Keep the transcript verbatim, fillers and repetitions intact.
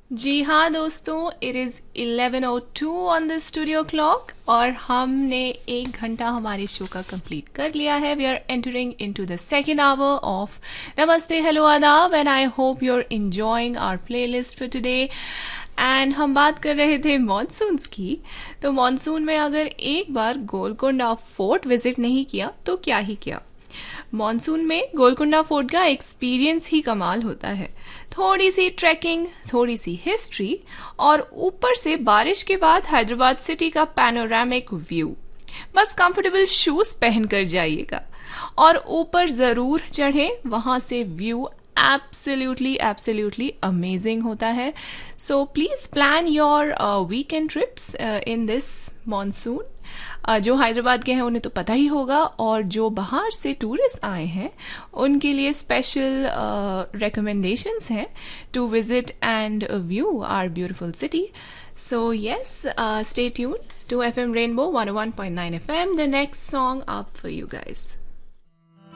जी हाँ दोस्तों, it is eleven O two on the studio clock और हमने एक घंटा हमारे शो का कंप्लीट कर लिया है. We are entering into the second hour of नमस्ते हेलो आदाब and I hope you are enjoying our playlist for today. And हम बात कर रहे थे मॉनसून्स की. तो मॉनसून में अगर एक बार गोलकोंडा फोर्ट विजिट नहीं किया तो क्या ही किया. मॉनसून में गोलकुंडा फोर्ट का एक्सपीरियंस ही कमाल होता है. थोड़ी सी ट्रैकिंग, थोड़ी सी हिस्ट्री और ऊपर से बारिश के बाद हैदराबाद सिटी का पैनोरामिक व्यू. बस कंफर्टेबल शूज पहन कर जाइएगा और ऊपर ज़रूर चढ़े, वहाँ से व्यू एब्सोल्युटली एब्सोल्युटली अमेजिंग होता है. So please plan your weekend trips in this monsoon. जो हैदराबाद के हैं उन्हें तो पता ही होगा, और जो बाहर से टूरिस्ट आए हैं उनके लिए स्पेशल रिकमेंडेशंस हैं to visit and view our beautiful city. So yes, stay tune to F M rainbow one O one point nine F M. The next song up for you guys.